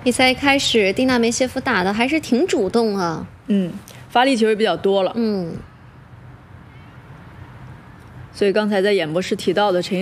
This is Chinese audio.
比赛一开始，丁纳梅谢夫打的还是挺主动啊。 发力球也比较多了。 嗯。 所以刚才在演播室提到的陈